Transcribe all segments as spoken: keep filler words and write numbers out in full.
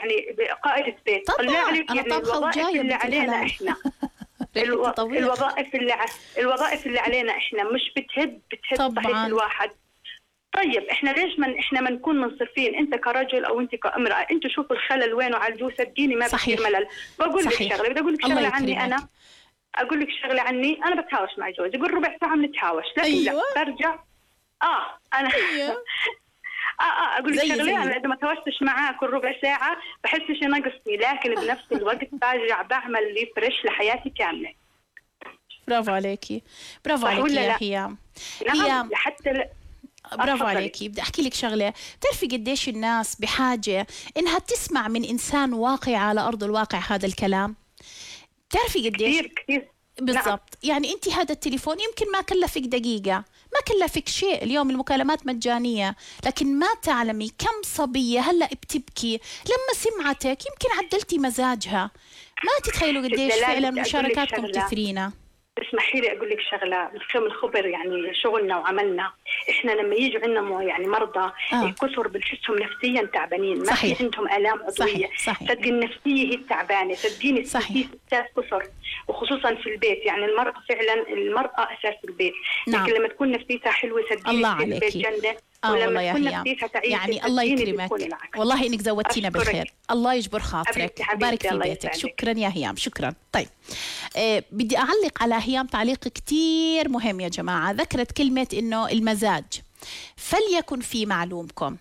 يعني قائدة بيت، طبعا لك أنا يعني طبخة وجاية اللي علينا إحنا الو... الوظائف اللي ع... الوظائف اللي علينا إحنا مش بتهد بتهد صحيح الواحد. طيب احنا ليش من احنا ما نكون منصفين؟ انت كرجل او انت كامراه، انت شوفوا الخلل وين وعالجوه. صدقيني ما بصير ملل. بقول لك شغله، بدي اقول لك شغله عني انا، اقول لك شغله عني انا بتهاوش مع جوزي، يقول ربع ساعه بنتهاوش، لكن أيوة. لا برجع اه انا أيوة. اه اه اقول لك شغله، انا اذا ما تهاوشتش معاه كل ربع ساعه بحس شيء ناقصني، لكن بنفس الوقت برجع بعمل لي فريش لحياتي كامله. برافو عليكي، برافو عليكي يا هيام. هيام لحتى ل... برافو عليكي. بدي احكي لك شغله، بتعرفي قديش الناس بحاجه انها تسمع من انسان واقعي على ارض الواقع هذا الكلام؟ بتعرفي قديش؟ كثير كثير بالضبط. نعم. يعني انت هذا التليفون يمكن ما كلفك دقيقه، ما كلفك شيء، اليوم المكالمات مجانيه، لكن ما تعلمي كم صبيه هلا بتبكي لما سمعتك، يمكن عدلتي مزاجها. ما تتخيلوا قديش فعلا مشاركاتكم تثرينا. اسمحي لي اقول لك شغله، بكم الخبر يعني شغلنا وعملنا، احنا لما يجوا عندنا يعني مرضى آه. كثر بنحسهم نفسيا تعبانين، ما في عندهم الام عضويه، صدقي النفسيه هي التعبانه، صدقيني في ستات كثر وخصوصا في البيت، يعني المراه فعلا المراه اساس البيت، نعم. لكن لما تكون نفسيتها حلوه صدقيني في البيت جنه. آه والله يا هيام، يعني الله يكرمك، والله انك زودتينا بالخير، الله يجبر خاطرك وبارك في بيتك. شكرا يا هيام، شكرا. طيب آه بدي اعلق على هيام تعليق كتير مهم يا جماعه، ذكرت كلمه انه المزاج. فليكن في معلومكم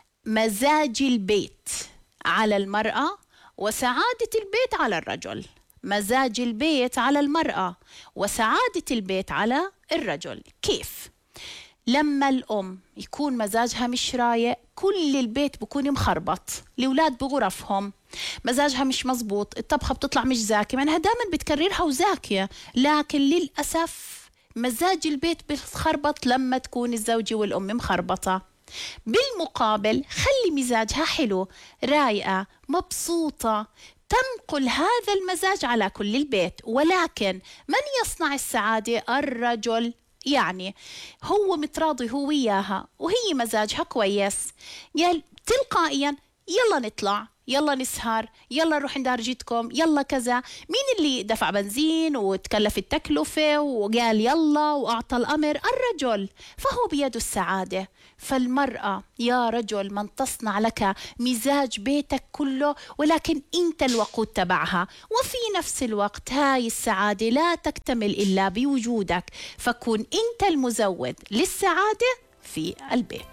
مزاج البيت على المراه وسعاده البيت على الرجل، مزاج البيت على المراه وسعاده البيت على الرجل. كيف؟ لما الأم يكون مزاجها مش رايق كل البيت بكون مخربط، الأولاد بغرفهم مزاجها مش مزبوط، الطبخة بتطلع مش زاكية، منها دائما بتكررها وزاكية، لكن للأسف مزاج البيت بتخربط لما تكون الزوجة والأم مخربطة. بالمقابل خلي مزاجها حلو، رايقة، مبسوطة، تنقل هذا المزاج على كل البيت. ولكن من يصنع السعادة؟ الرجل. يعني هو متراضي هو وياها وهي مزاجها كويس، يل تلقائيا يلا نطلع، يلا نسهر، يلا نروح عند درجتكم، يلا كذا. مين اللي دفع بنزين وتكلف التكلفة وقال يلا وأعطى الأمر؟ الرجل، فهو بيده السعادة. فالمرأة يا رجل من تصنع لك مزاج بيتك كله، ولكن أنت الوقود تبعها، وفي نفس الوقت هاي السعادة لا تكتمل إلا بوجودك، فكن أنت المزود للسعادة في البيت.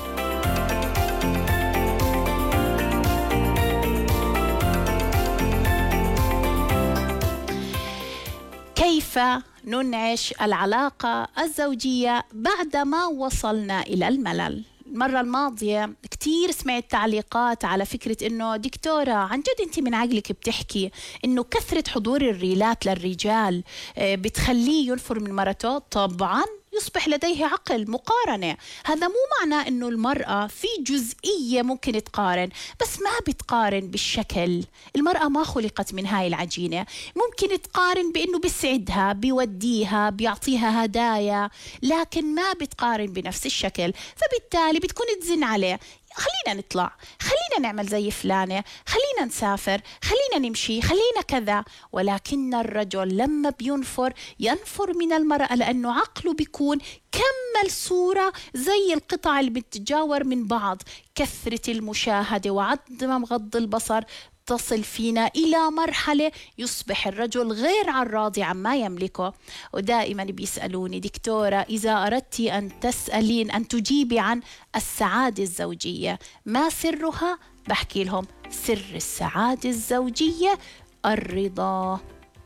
كيف ننعش العلاقة الزوجية بعدما وصلنا إلى الملل؟ المرة الماضية كتير سمعت تعليقات على فكرة إنه دكتورة عن جد أنت من عقلك بتحكي إنه كثرة حضور الريلات للرجال بتخليه ينفر من مرته. طبعاً يصبح لديه عقل مقارنة، هذا مو معناه أنه المرأة في جزئية ممكن تقارن، بس ما بتقارن بالشكل. المرأة ما خلقت من هاي العجينة، ممكن تقارن بأنه بيسعدها، بيوديها، بيعطيها هدايا، لكن ما بتقارن بنفس الشكل، فبالتالي بتكون تزن عليه. خلينا نطلع، خلينا نعمل زي فلانة، خلينا نسافر، خلينا نمشي، خلينا كذا. ولكن الرجل لما بينفر ينفر من المرأة لأنه عقله بيكون كمل صورة زي القطع اللي بتتجاور من بعض. كثرة المشاهدة وعدم غض البصر تصل فينا إلى مرحلة يصبح الرجل غير عن راضي عما يملكه. ودائما بيسألوني دكتورة إذا أردت أن تسألين أن تجيبي عن السعادة الزوجية ما سرها؟ بحكي لهم سر السعادة الزوجية الرضا.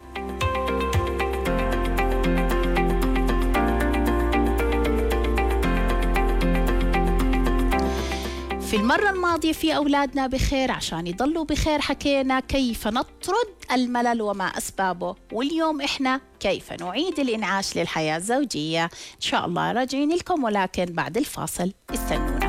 في المرة الماضية في أولادنا بخير عشان يضلوا بخير حكينا كيف نطرد الملل وما أسبابه، واليوم إحنا كيف نعيد الإنعاش للحياة الزوجية. إن شاء الله راجعين لكم ولكن بعد الفاصل، استنونا.